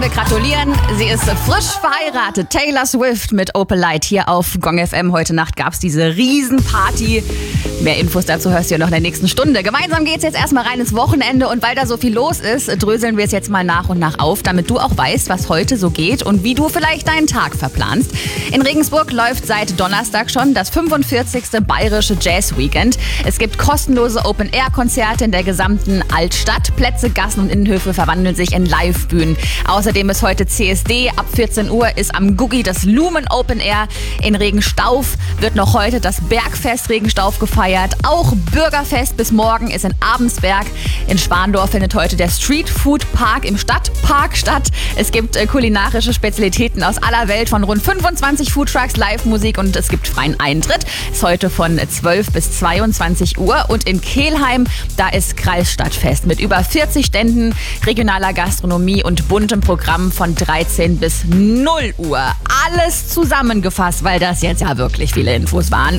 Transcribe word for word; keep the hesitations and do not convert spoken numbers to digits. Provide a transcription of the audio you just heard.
wir gratulieren. Sie ist frisch verheiratet. Taylor Swift mit Opalite hier auf Gong F M. Heute Nacht gab es diese Riesenparty. Mehr Infos dazu hörst du ja noch in der nächsten Stunde. Gemeinsam geht's jetzt erstmal rein ins Wochenende und weil da so viel los ist, dröseln wir es jetzt mal nach und nach auf, damit du auch weißt, was heute so geht und wie du vielleicht deinen Tag verplanst. In Regensburg läuft seit Donnerstag schon das fünfundvierzigste Bayerische Jazz Weekend. Es gibt kostenlose Open-Air-Konzerte in der gesamten Altstadt. Plätze, Gassen und Innenhöfe verwandeln sich in Live-Bühnen. Außerdem ist heute C S D. Ab vierzehn Uhr ist am Guggi das Lumen Open Air. In Regenstauf wird noch heute das Bergfest Regenstauf gefeiert. Auch Bürgerfest bis morgen ist in Abensberg. In Schwandorf findet heute der Street Food Park im Stadtpark statt. Es gibt äh, kulinarische Spezialitäten aus aller Welt von rund fünfundzwanzig Foodtrucks, Live-Musik und es gibt freien Eintritt. Ist heute von zwölf bis zweiundzwanzig Uhr. Und in Kelheim, da ist Kreisstadtfest mit über vierzig Ständen, regionaler Gastronomie und buntem Programm von dreizehn bis null Uhr. Alles zusammengefasst, weil das jetzt ja wirklich viele Infos waren.